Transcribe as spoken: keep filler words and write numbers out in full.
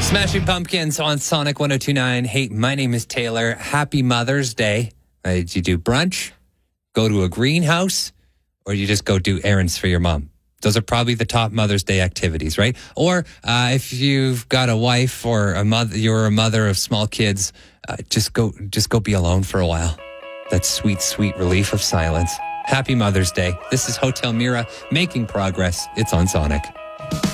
Smashing Pumpkins on Sonic one oh two point nine. Hey, my name is Taylor. Happy Mother's Day. Uh, did you do brunch, go to a greenhouse, or you just go do errands for your mom? Those are probably the top Mother's Day activities, right? Or uh, if you've got a wife or a mother, you're a mother of small kids, uh, just go, just go be alone for a while. That sweet, sweet relief of silence. Happy Mother's Day. This is Hotel Mira making progress. It's on Sonic.